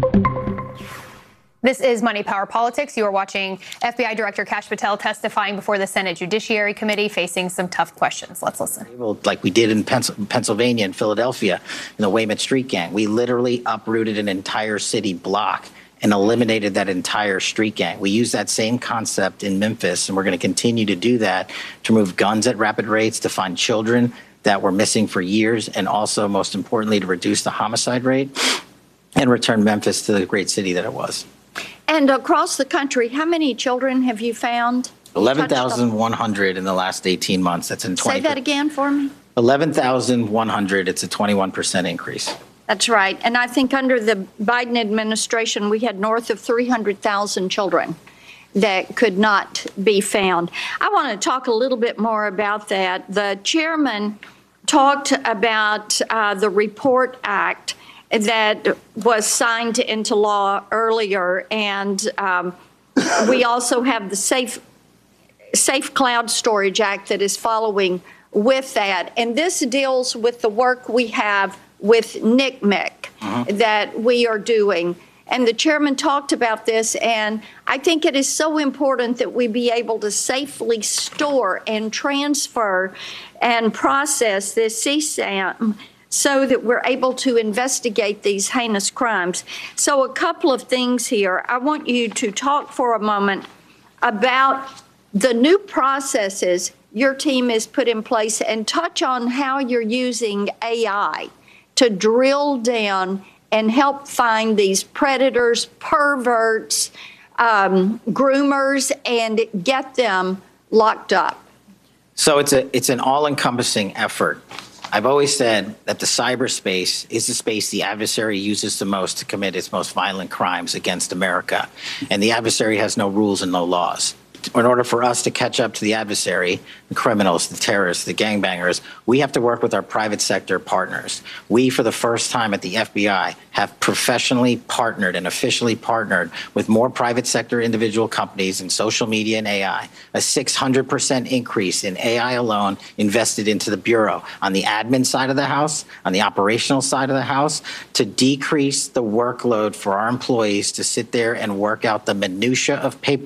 This is Money Power Politics. You are watching FBI Director Kash Patel testifying before the Senate Judiciary Committee, facing some tough questions. Let's listen. Like we did in Pennsylvania and Philadelphia in the Weymouth Street Gang. We literally uprooted an entire city block and eliminated that entire street gang. We use that same concept in Memphis, and we're going to continue to do that to remove guns at rapid rates, to find children that were missing for years, and also, most importantly, to reduce the homicide rate and return Memphis to the great city that it was. And across the country, how many children have you found? 11,100 in the last 18 months. That's in 20. Say that again for me. 11,100. It's a 21% increase. That's right. And I think under the Biden administration, we had north of 300,000 children that could not be found. I want to talk a little bit more about that. The chairman talked about the REPORT Act that was signed into law earlier, and we also have the Safe Cloud Storage Act that is following with that. And this deals with the work we have with NCMEC that we are doing. And the chairman talked about this, and I think it is so important that we be able to safely store and transfer and process this CSAM so that we're able to investigate these heinous crimes. So a couple of things here. I want you to talk for a moment about the new processes your team has put in place and touch on how you're using AI to drill down and help find these predators, perverts, groomers, and get them locked up. So it's an all-encompassing effort. I've always said that the cyberspace is the space the adversary uses the most to commit its most violent crimes against America. And the adversary has no rules and no laws. In order for us to catch up to the adversary, the criminals, the terrorists, the gangbangers, we have to work with our private sector partners. We, for the first time at the FBI, have professionally partnered and officially partnered with more private sector individual companies in social media and AI. A 600% increase in AI alone invested into the Bureau on the admin side of the house, on the operational side of the house, to decrease the workload for our employees to sit there and work out the minutia of paper